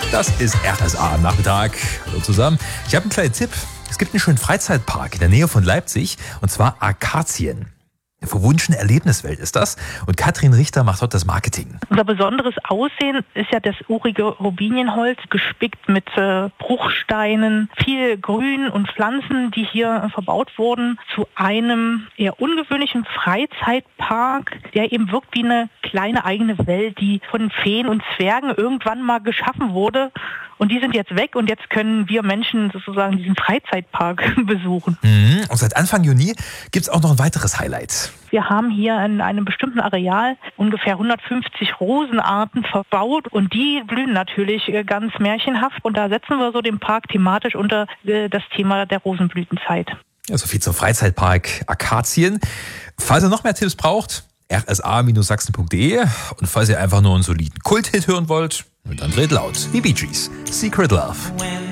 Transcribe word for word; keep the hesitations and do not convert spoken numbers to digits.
Das ist R S A am Nachmittag. Hallo zusammen. Ich habe einen kleinen Tipp. Es gibt einen schönen Freizeitpark in der Nähe von Leipzig, und zwar Akazien. Eine verwunschene Erlebniswelt ist das, und Katrin Richter macht dort das Marketing. Unser besonderes Aussehen ist ja das urige Robinienholz, gespickt mit äh, Bruchsteinen, viel Grün und Pflanzen, die hier äh, verbaut wurden, zu einem eher ungewöhnlichen Freizeitpark, der eben wirkt wie eine kleine eigene Welt, die von Feen und Zwergen irgendwann mal geschaffen wurde. Und die sind jetzt weg, und jetzt können wir Menschen sozusagen diesen Freizeitpark besuchen. Mhm. Und seit Anfang Juni gibt es auch noch ein weiteres Highlight. Wir haben hier in einem bestimmten Areal ungefähr hundertfünfzig Rosenarten verbaut, und die blühen natürlich ganz märchenhaft. Und da setzen wir so den Park thematisch unter das Thema der Rosenblütenzeit. Ja, so viel zum Freizeitpark Akazien. Falls ihr noch mehr Tipps braucht, r s a Bindestrich sachsen punkt d e. Und falls ihr einfach nur einen soliden Kulthit hören wollt, dann dreht laut. Die Bee Gees, Secret Love.